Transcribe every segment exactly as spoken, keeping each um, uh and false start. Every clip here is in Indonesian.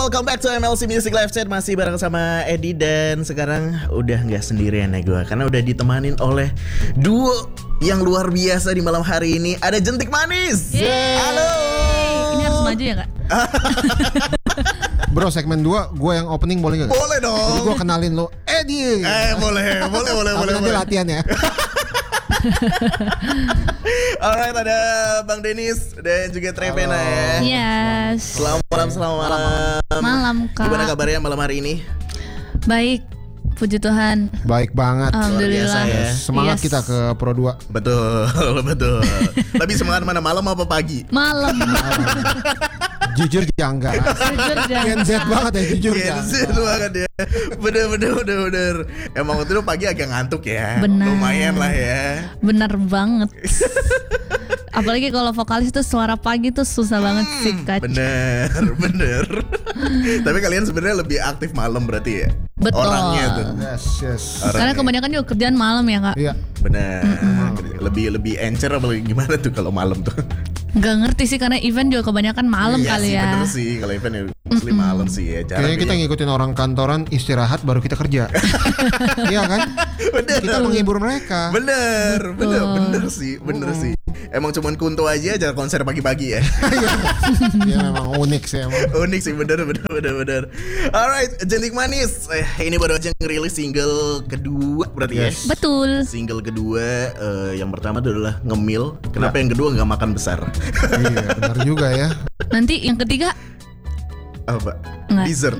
welcome back to M L C Music Live Chat. Masih bareng sama Edi dan sekarang udah gak sendirian ya gue, karena udah ditemanin oleh duo yang luar biasa di malam hari ini. Ada Jentik Manis. Yeay. Halo. Ini harus maju ya kak? Bro, segmen dua gue yang opening boleh gak? Boleh dong. Jadi gue kenalin lo Edi. Eh boleh, boleh, boleh, Tapi boleh. nanti boleh. latihan ya. Alright, ada Bang Denis dan juga Trevena ya. Yes. Selamat malam, selamat malam. Malam kak. Gimana kabarnya malam hari ini? Baik, puji Tuhan. Baik banget. Alhamdulillah. biasa ya. Semangat Yes. kita ke Pro dua. Betul, betul. Tapi semangat mana, malam apa pagi? Malam. Jujur jangga. Jujur Gen Z jangan. banget ya, jujur Gen Z jangga. banget ya. Bener, bener, bener, bener. Emang waktu itu pagi agak ngantuk ya. Benar. Lumayan lah ya. Bener banget. Apalagi kalau vokalis tuh suara pagi tuh susah banget sih kak. Bener, bener. Tapi kalian sebenarnya lebih aktif malam berarti ya? Betul. Orangnya tuh. Yes, yes. Orangnya. Karena kebanyakan juga kerjaan malam ya kak. Iya. Bener. Lebih lebih encer apa gimana tuh kalau malam tuh? Gak ngerti sih karena event juga kebanyakan malam Iya kali sih, ya. bener sih. Kalau event ya mostly malam sih ya. Jarang Kayaknya kita ya. ngikutin orang kantoran istirahat baru kita kerja. Iya kan? Bener. Kita menghibur mereka. Bener, bener, Betul. bener sih, bener Mm. sih. Emang cuman Kunto aja acara konser pagi-pagi ya. Iya memang unik sih emang. Unik sih, bener, bener, bener, bener. Alright, Jentik Manis. Eh, ini baru aja ngerilis single kedua berarti Yes. ya. Betul. Single kedua, eh, yang pertama itu adalah Ngemil. Kenapa Ya. yang kedua nggak makan besar? Iya benar juga ya. Nanti yang ketiga Apa? Nggak. Dessert.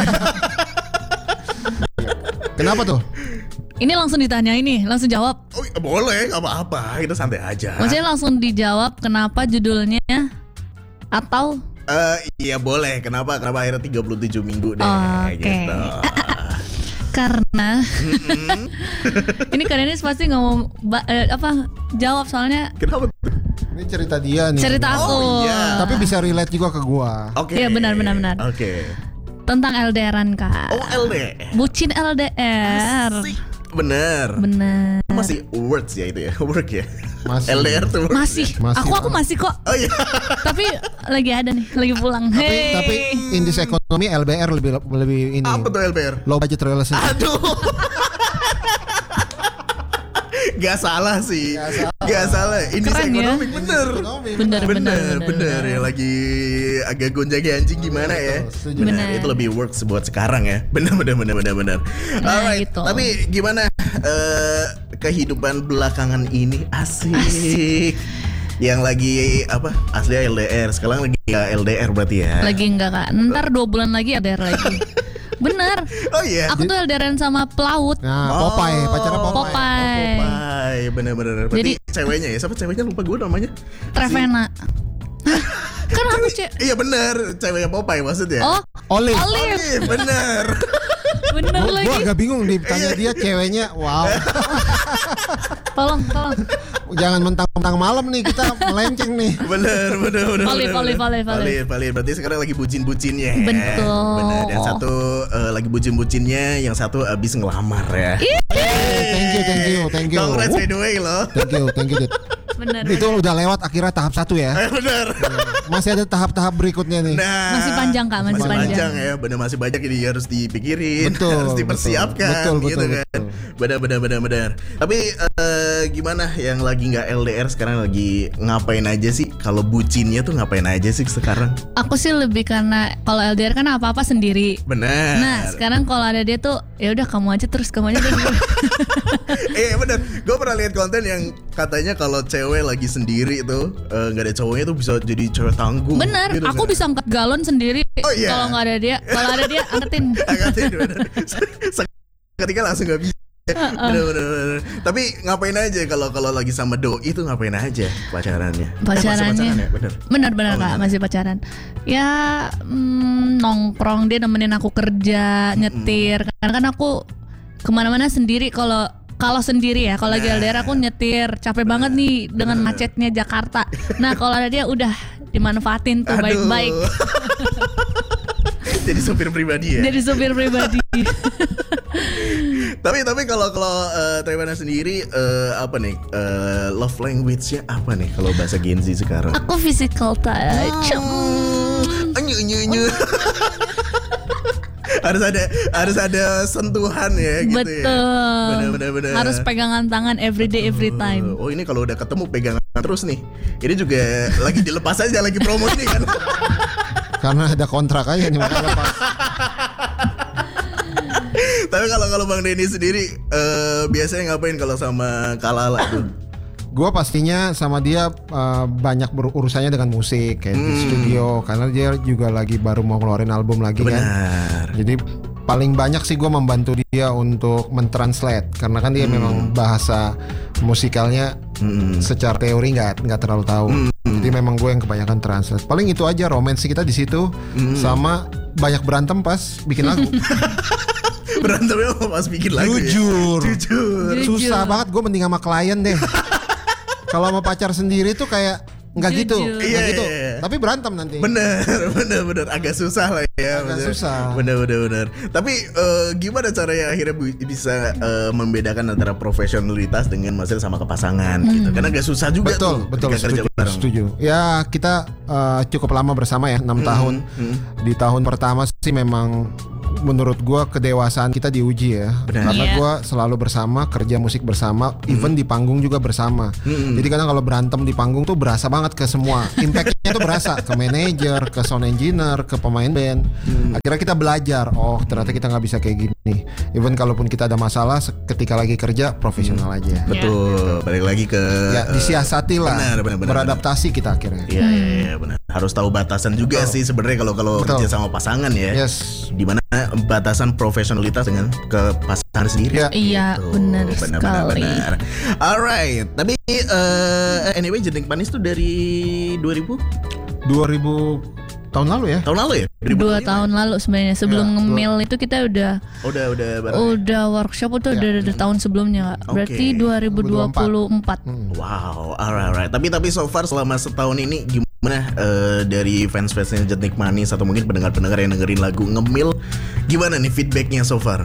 Kenapa tuh? ini langsung ditanya ini, langsung jawab. Oh, boleh, nggak apa-apa. Kita santai aja. Maksudnya langsung dijawab kenapa judulnya atau Eh, iya boleh. Kenapa? Kenapa akhirnya tiga puluh tujuh minggu deh? Oke. Gitu. karena ini kalian ini pasti nggak mau ba- eh, apa jawab soalnya Kenapa tuh? Ini cerita dia nih. cerita aku Oh, iya. Tapi bisa relate juga ke gua. Oke. Iya, benar, benar, benar. Oke. tentang L D R-an kak. Oh, L D R. Bucin L D R. Asik. Bener. Bener. Masih words ya itu ya, work ya. Masih. L D R tuh works Masih. ya? Masih, Aku aku Pak. masih kok. Oh iya. Tapi lagi ada nih, lagi pulang. Tapi Hey. tapi in this economy L B R lebih lebih ini. Apa tuh L D R? Low budget relationship. Aduh. Gak salah sih. Gak salah. Ini Keren ya. ekonomi bener. Ekonomi, Bener, Bener, bener, bener, ya lagi agak gonjang ganjing gimana ya? Betul, setuju. Bener, Bener. itu lebih works buat sekarang ya. Bener, bener, bener, bener, bener. Nah, Alright, gitu. tapi gimana eh, kehidupan belakangan ini asik. Asik. Yang lagi apa? Asli L D R, sekarang lagi nggak L D R berarti ya? Lagi enggak kak. Ntar dua bulan lagi L D R lagi. Bener. Oh iya. Aku tuh L D R-an sama pelaut. Nah, Oh. Popeye, pacarnya Popeye. Popeye. Oh, Popeye, bener-bener. Berarti Jadi- ceweknya ya? Siapa ceweknya? Lupa gue namanya. Trevena. Hah? Kan aku cek. Iya bener, ceweknya Popeye maksudnya. Oh, Olive. Olive. Iya bener. Bener Gua, lagi. gua agak bingung ditanya dia ceweknya. Wow. Tolong, tolong. Jangan mentang-mentang malam nih kita melenceng nih. Bener, bener, bener. Olive, bener, Olive, bener. Olive, Olive. Olive, Olive. Berarti sekarang lagi bucin-bucinnya. Betul. Bener. Yang satu eh, lagi bucin-bucinnya, yang satu abis ngelamar ya. Thank you, thank you, thank you. Congrats by the way loh. Thank you, thank you. Dit. Bener. Itu udah lewat akhirnya tahap satu ya. Eh, bener. Masih ada tahap-tahap berikutnya nih. Nah, Masih panjang, Kak, masih panjang. ya. Bener, masih banyak ini harus dipikirin, Betul, harus dipersiapkan, betul, gitu betul, kan. betul. Benar, benar, benar, benar. Tapi eh, gimana yang lagi nggak L D R sekarang lagi ngapain aja sih? Kalau bucinnya tuh ngapain aja sih sekarang? Aku sih lebih karena kalau L D R kan apa-apa sendiri. Benar. Nah, sekarang kalau ada dia tuh ya udah kamu aja terus kamu aja terus. eh bener, gue pernah lihat konten yang katanya kalau cewek lagi sendiri tuh eh, nggak ada cowoknya tuh bisa jadi cewek tangguh. Bener, gitu aku kan. bisa angkat galon sendiri. Oh, iya. Kalau nggak ada dia, kalau ada dia angkatin. Angkatin, bener. Ketika langsung nggak bisa. Bener, bener, bener. Tapi ngapain aja kalau kalau lagi sama doi itu ngapain aja pacarannya? Eh, masih Pacarannya. pacaran ya? Bener. Benar-benar Oh, kak, bener. masih pacaran. Ya mm, nongkrong, dia nemenin aku kerja, nyetir. Karena kan aku kemana-mana sendiri. Kalau kalau sendiri ya, kalau lagi L D R aku nyetir, capek banget nih dengan macetnya Jakarta. Nah kalau ada dia udah dimanfaatin tuh Aduh. baik-baik. Jadi supir pribadi ya. Jadi supir pribadi. Tapi tapi kalau kalau uh, Trevena sendiri eh, apa nih eh, love language-nya apa nih kalau bahasa Gen Z sekarang? Aku physical touch. Hmm, unyu unyu unyu. harus ada harus ada sentuhan ya gitu. Betul. Ya. Benar-benar. Harus pegangan tangan every day every time. Oh ini kalau udah ketemu pegangan terus nih. Ini juga lagi dilepas aja lagi promosi kan. Karena ada kontrak aja nih makanya lepas. Tapi kalau kalau Bang Denny sendiri uh, biasanya ngapain kalau sama Kalala tuh? Gue pastinya sama dia uh, banyak berurusannya dengan musik kayak di studio karena dia juga lagi baru mau ngeluarin album lagi. Benar. Kan. Jadi paling banyak sih gue membantu dia untuk mentranslate karena kan dia hmm. memang bahasa musikalnya hmm. secara teori nggak nggak terlalu tahu. Hmm. Jadi memang gue yang kebanyakan translate. Paling itu aja romansi kita di situ hmm. sama banyak berantem pas bikin lagu. Berantemnya pas bikin lagu. Jujur. Ya? Jujur. Susah banget gue mending sama klien deh. Kalau sama pacar sendiri tuh kayak nggak gitu, nggak iya, gitu. iya, iya. Tapi berantem nanti. Bener, bener, bener. Agak susah lah ya. Agak bener. susah. Bener, bener, bener. Tapi uh, gimana caranya akhirnya bisa uh, membedakan antara profesionalitas dengan masalah sama kepasangan hmm. gitu? Karena agak susah juga. Betul, tuh betul. Setuju, setuju. Ya kita uh, cukup lama bersama ya, enam hmm. tahun. Hmm. Di tahun pertama sih memang menurut gue kedewasaan kita diuji ya. Benar. Karena yeah. gue selalu bersama, kerja musik bersama, hmm. even di panggung juga bersama. Hmm. Jadi kadang kalau berantem di panggung tuh berasa banget ke semua. Impactnya tuh berasa ke manajer, ke sound engineer, ke pemain band. Hmm. Akhirnya kita belajar. Oh ternyata kita nggak bisa kayak gini. Even kalaupun kita ada masalah, ketika lagi kerja profesional hmm. aja. Betul. Balik lagi ke ya, disiasati lah. Benar, benar, benar, beradaptasi benar. Kita akhirnya. Iya, iya, iya, benar. Harus tahu batasan juga Betul. Sih sebenarnya kalau kalau kerja sama pasangan ya. Yes. Dimana batasan profesionalitas dengan ke pasangan sendiri. Ya. Iya, benar sekali. Benar. Alright, tapi uh, anyway Jentik Manis tuh dari dua ribu dua ribu tahun lalu ya? Tahun lalu ya? Dua tahun lalu sebenarnya sebelum ya, ngemil itu kita udah udah udah bareng. Udah workshop itu ya. udah dari tahun sebelumnya Kak. Okay. Berarti dua ribu dua puluh empat. Hmm. Wow, alright, alright. Tapi tapi so far selama setahun ini gimana uh, dari fans-fansnya Jentik Manis atau mungkin pendengar-pendengar yang dengerin lagu Ngemil, gimana nih feedbacknya so far?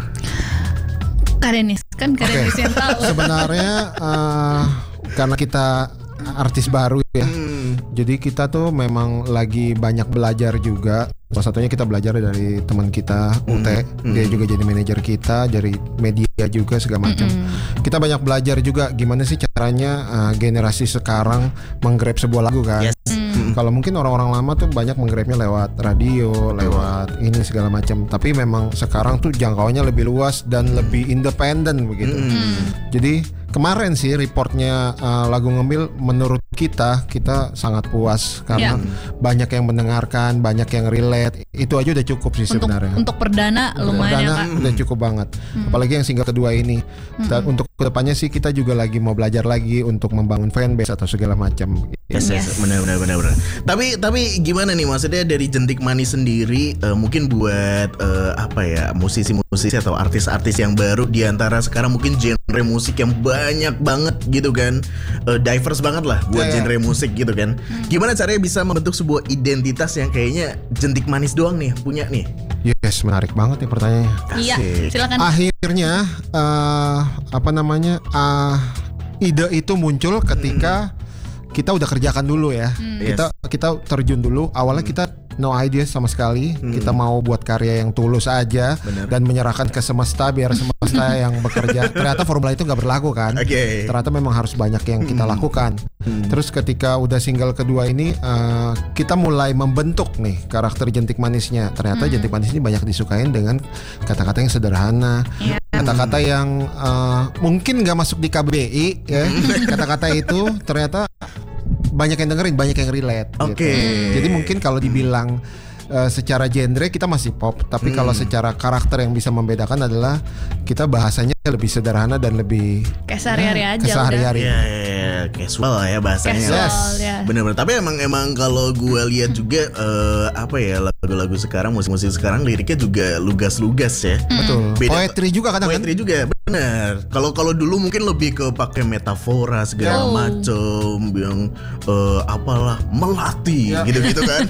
Karenis kan Karenis okay. yang tahu. Sebenarnya uh, karena kita artis baru ya. Hmm. Jadi kita tuh memang lagi banyak belajar juga. Salah satunya kita belajar dari teman kita U T. Hmm. Dia juga jadi manajer kita, dari media juga segala macam. Hmm. Kita banyak belajar juga gimana sih caranya uh, generasi sekarang menggrab sebuah lagu kan. Yes. Hmm. Kalau mungkin orang-orang lama tuh banyak menggrabnya lewat radio, lewat ini segala macam. Tapi memang sekarang tuh jangkauannya lebih luas dan hmm. lebih independen begitu. Hmm. Jadi kemarin sih reportnya uh, lagu Ngemil menurut kita kita sangat puas karena yeah. banyak yang mendengarkan, banyak yang relate. Itu aja udah cukup sih untuk, sebenarnya. Untuk perdana lumayan perdana ya Kak. Udah cukup banget. Hmm. Apalagi yang single kedua ini. Dan hmm. untuk kedepannya sih kita juga lagi mau belajar lagi untuk membangun fanbase atau segala macam. Yes, yes, yes. Benar, benar, benar, benar. Tapi, tapi gimana nih maksudnya dari Jentik Manis sendiri, uh, mungkin buat uh, apa ya musisi-musisi atau artis-artis yang baru di antara sekarang mungkin genre musik yang banyak banget gitu kan, uh, diverse banget lah buat yeah, genre yeah. musik gitu kan. Gimana caranya bisa membentuk sebuah identitas yang kayaknya Jentik Manis doang nih punya nih? Yes, menarik banget nih pertanyaannya. Iya, silakan. Akhirnya uh, apa namanya uh, ide itu muncul ketika hmm. kita udah kerjakan dulu ya. Hmm. Kita yes. kita terjun dulu. Awalnya hmm. kita no idea sama sekali. Hmm. Kita mau buat karya yang tulus aja. Bener. Dan menyerahkan ke semesta biar semesta yang bekerja. Ternyata formula itu nggak berlaku kan. Okay. Ternyata memang harus banyak yang kita hmm. lakukan. Hmm. Terus ketika udah single kedua ini uh, kita mulai membentuk nih karakter Jentik Manisnya. Ternyata hmm. Jentik Manis ini banyak disukain dengan kata-kata yang sederhana. Yeah. Kata-kata yang uh, mungkin nggak masuk di K B B I ya. Kata-kata itu ternyata banyak yang dengerin, banyak yang relate. Oke. Okay. Gitu. Jadi mungkin kalau dibilang uh, secara genre kita masih pop, tapi hmm. kalau secara karakter yang bisa membedakan adalah kita bahasanya lebih sederhana dan lebih kayak sehari-hari ya, aja. Sehari-hari. Ya, ya, ya, casual ya bahasanya. Casual, yes. ya. Benar-benar. Tapi emang emang kalau gue lihat juga uh, apa ya lagu-lagu sekarang, musik-musik sekarang liriknya juga lugas-lugas ya. Hmm. Betul. Beda, poetry juga kadang. Poetry kan? juga. Benar. Kalau kalau dulu mungkin lebih ke pakai metafora segala oh. macam yang uh, apalah melati ya. gitu-gitu kan.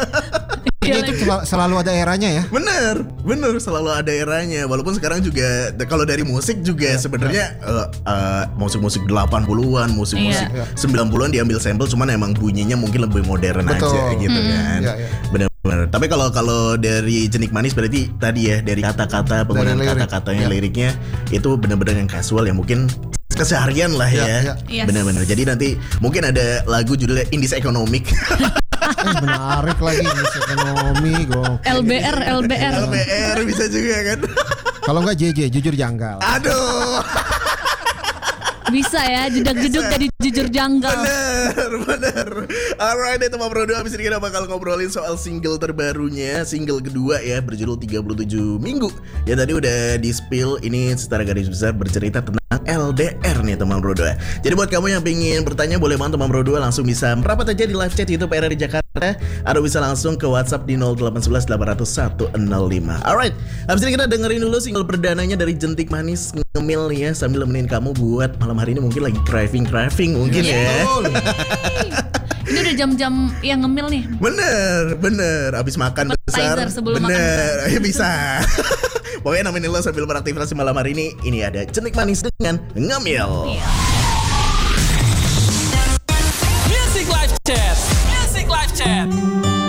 Ya, itu selalu ada eranya ya. Bener, bener selalu ada eranya. Walaupun sekarang juga kalau dari musik juga ya, sebenarnya ya. uh, uh, musik-musik delapan puluhan, musik-musik ya. sembilan puluhan diambil sampel, cuman emang bunyinya mungkin lebih modern Betul. aja gitu hmm. kan. Ya, ya. Bener. benar. Tapi kalau kalau dari Jenik Manis berarti tadi ya dari kata-kata penggunaan lirik. kata-katanya Ya. liriknya itu benar-benar yang casual yang mungkin keseharian lah ya. Ya, ya. Yes. Benar-benar. Jadi nanti mungkin ada lagu judulnya Indis Economic. Eh, menarik lagi Indis Ekonomi go. L B R L B R. L B R bisa juga kan. Kalau enggak J J jujur janggal. Aduh. Bisa ya, jedak-jeduk jadi jujur janggal. Bener, bener. Alright, itu Mam Rodo. Abis ini kita bakal ngobrolin soal single terbarunya, single kedua ya, berjudul tiga puluh tujuh minggu. Ya tadi udah di spill, ini secara garis besar bercerita tentang L D R nih teman Rodo. Jadi buat kamu yang pengen bertanya, boleh banget teman Rodo langsung bisa merapat aja di live chat YouTube R R I Jakarta, atau bisa langsung ke WhatsApp di nol delapan satu satu delapan nol satu nol lima. Alright, abis ini kita dengerin dulu single perdananya dari Jentik Manis, Ngemil ya, sambil nemenin kamu buat malam hari ini mungkin lagi craving-craving mungkin ya. Ini udah jam-jam yang ngemil nih. Bener, bener. Abis makan besar. Appetizer sebelum makan bener, besar. ya bisa. Pokoknya nemenin lo sambil beraktivitas malam hari ini. Ini ada Jentik Manis dengan Ngemil. Iya.